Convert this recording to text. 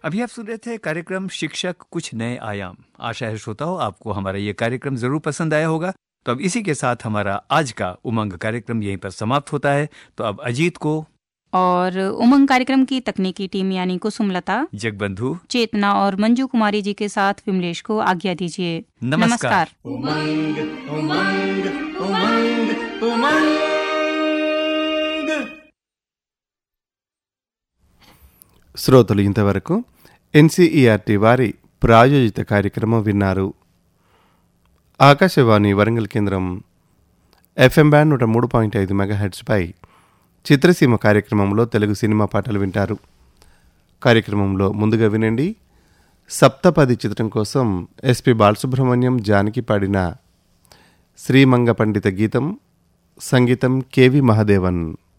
अभी आप सुन रहे थे कार्यक्रम शिक्षक कुछ नए आयाम। आशा है श्रोताओं आपको हमारा ये कार्यक्रम जरूर पसंद आया होगा। तो अब इसी के साथ हमारा आज का उमंग कार्यक्रम यहीं पर समाप्त होता है। तो अब अजीत को और उमंग कार्यक्रम की तकनीकी टीम यानी कुसुमलता, जगबंधु, चेतना और मंजू कुमारी जी के साथ विमलेश को आज्ञा दीजिए। नमस्कार। उमंग उमंग उमंग उमंग। శ్రోతలు ఇంతవరకు ఎన్సీఈఆర్టీ వారి ప్రాయోజిత కార్యక్రమం విన్నారు. ఆకాశవాణి వరంగల్ కేంద్రం ఎఫ్ఎం బ్యాండ్ 103.5 మెగాహెర్ట్జ్పై చిత్రసీమ కార్యక్రమంలో తెలుగు సినిమా పాటలు వింటారు. కార్యక్రమంలో ముందుగా వినండి సప్తపది చిత్రం కోసం ఎస్పి బాలసుబ్రహ్మణ్యం జానకి పాడిన శ్రీమంగ పండిత గీతం, సంగీతం కెవి మహదేవన్.